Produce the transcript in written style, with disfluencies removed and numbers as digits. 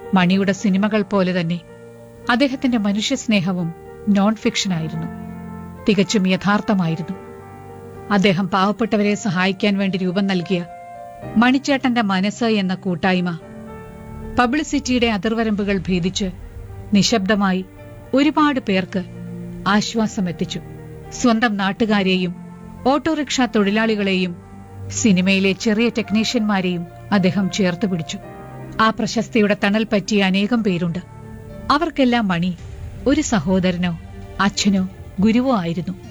മണിയുടെ സിനിമകൾ പോലെ തന്നെ അദ്ദേഹത്തിന്റെ മനുഷ്യസ്നേഹവും നോൺ ഫിക്ഷനായിരുന്നു. തികച്ചും യഥാർത്ഥമായിരുന്നു. അദ്ദേഹം പാവപ്പെട്ടവരെ സഹായിക്കാൻ വേണ്ടി രൂപം നൽകിയ മണിച്ചേട്ടന്റെ മനസ്സ് എന്ന കൂട്ടായ്മ പബ്ലിസിറ്റിയുടെ അതിർവരമ്പുകൾ ഭേദിച്ച് നിശബ്ദമായി ഒരുപാട് പേർക്ക് ആശ്വാസമെത്തിച്ചു. സ്വന്തം നാട്ടുകാരെയും ഓട്ടോറിക്ഷ തൊഴിലാളികളെയും സിനിമയിലെ ചെറിയ ടെക്നീഷ്യന്മാരെയും അദ്ദേഹം ചേർത്ത് പിടിച്ചു. ആ പ്രശസ്തിയുടെ തണൽ പറ്റിയ അനേകം പേരുണ്ട്. അവർക്കെല്ലാം മണി ഒരു സഹോദരനോ അച്ഛനോ ഗുരുവോ ആയിരുന്നു.